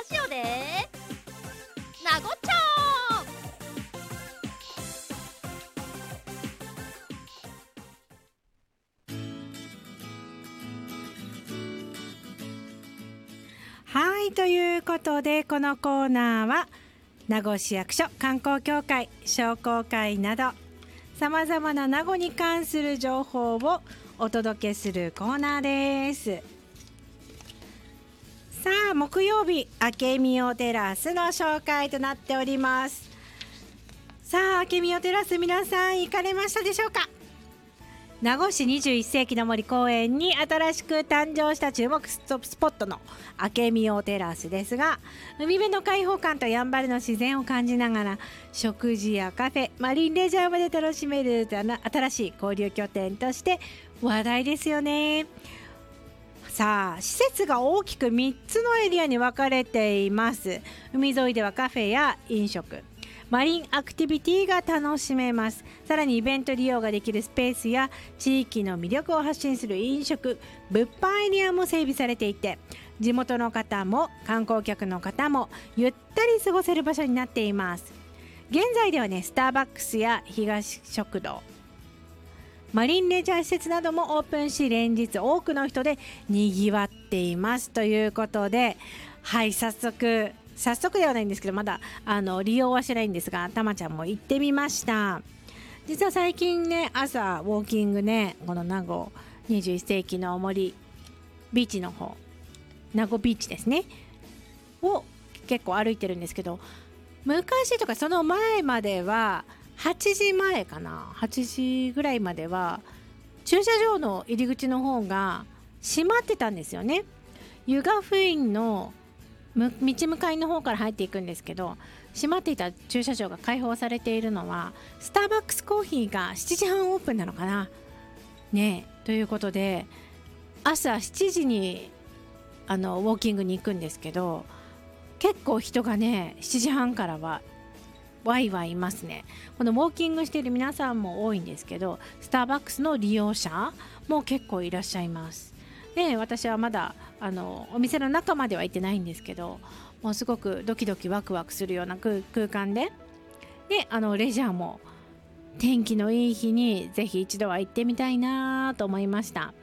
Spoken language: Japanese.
ジオでなごっちゃはい、ということでこのコーナーは名護市役所観光協会商工会などさまざまな名護に関する情報をお届けするコーナーです。さあ木曜日明美オテラスの紹介となっております。さあ明美オテラス皆さん行かれましたでしょうか。名護市21世紀の森公園に新しく誕生した注目スポットの明美オテラスですが、海辺の開放感とやんばるの自然を感じながら食事やカフェ、マリンレジャーまで楽しめる新しい交流拠点として話題ですよね。さあ施設が大きく3つのエリアに分かれています。海沿いではカフェや飲食、マリンアクティビティが楽しめます。さらにイベント利用ができるスペースや地域の魅力を発信する飲食、物販エリアも整備されていて、地元の方も観光客の方もゆったり過ごせる場所になっています。現在ではね、スターバックスや東食堂、マリンレジャー施設などもオープンし、連日多くの人でにぎわっていますということで、はい、早速ではないんですけど、まだ利用はしてないんですが、たまちゃんも行ってみました。実は最近ね、朝ウォーキングね、この名護21世紀の森ビーチの方、名護ビーチですねを結構歩いてるんですけど、昔とかその前までは8時前かな、8時ぐらいまでは駐車場の入り口の方が閉まってたんですよね。湯ヶ府院の道向かいの方から入っていくんですけど、閉まっていた駐車場が開放されているのはスターバックスコーヒーが7時半オープンなのかなねえ、ということで朝7時にウォーキングに行くんですけど、結構人がね7時半からはワイワイいますね。このウォーキングしている皆さんも多いんですけど、スターバックスの利用者も結構いらっしゃいます。で、私はまだお店の中までは行ってないんですけど、もうすごくドキドキワクワクするような空間で、レジャーも天気のいい日にぜひ一度は行ってみたいなと思いました。